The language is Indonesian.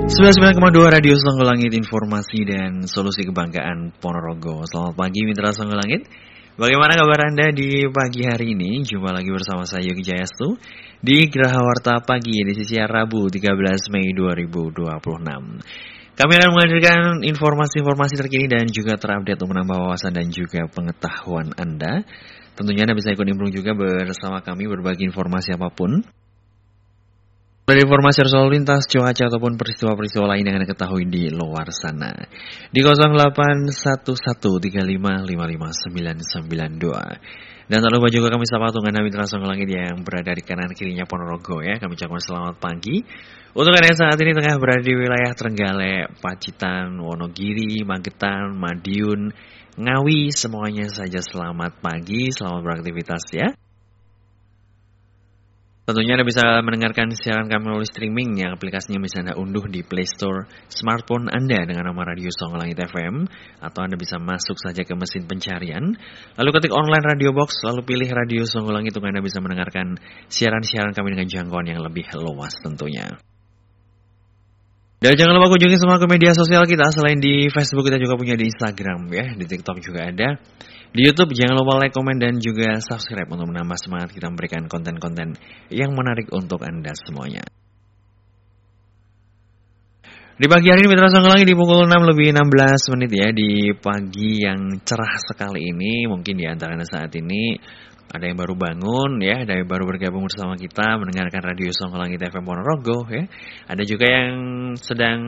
99,2 Radio Songgolangit, informasi dan solusi kebanggaan Ponorogo. Selamat pagi Mitra Songgolangit. Bagaimana kabar Anda di pagi hari ini? Jumpa lagi bersama saya Yogi Jayastu di Geraha Warta Pagi edisi siar Rabu 13 Mei 2026. Kami akan menghadirkan informasi-informasi terkini dan juga terupdate untuk menambah wawasan dan juga pengetahuan Anda. Tentunya Anda bisa ikut nimbrung juga bersama kami berbagi informasi apapun. Dari informasi arus lalu lintas, cuaca ataupun peristiwa-peristiwa lain yang Anda ketahui di luar sana. Di 081135559992. Dan tak lupa juga kami sapa dengan Mitra Songgolangit yang berada di kanan kirinya Ponorogo ya. Kami ucapkan selamat pagi. Untuk Anda yang saat ini tengah berada di wilayah Trenggalek, Pacitan, Wonogiri, Magetan, Madiun, Ngawi, semuanya saja selamat pagi, selamat beraktivitas ya. Tentunya Anda bisa mendengarkan siaran kami melalui streaming yang aplikasinya bisa Anda unduh di Play Store smartphone Anda dengan nama Radio Songgolangit FM, atau Anda bisa masuk saja ke mesin pencarian, lalu ketik online Radio Box, lalu pilih Radio Songgolangit untuk Anda bisa mendengarkan siaran-siaran kami dengan jangkauan yang lebih luas tentunya. Dan jangan lupa kunjungi semua ke media sosial kita. Selain di Facebook, kita juga punya di Instagram ya, di TikTok juga ada. Di YouTube jangan lupa like, komen, dan juga subscribe untuk menambah semangat kita memberikan konten-konten yang menarik untuk Anda semuanya. Di pagi hari ini Mitra Songgolangit di pukul 6:16 ya, di pagi yang cerah sekali ini. Mungkin di antara Anda saat ini ada yang baru bangun ya, ada yang baru bergabung bersama kita mendengarkan Radio Songgolangit FM Ponorogo ya. Ada juga yang sedang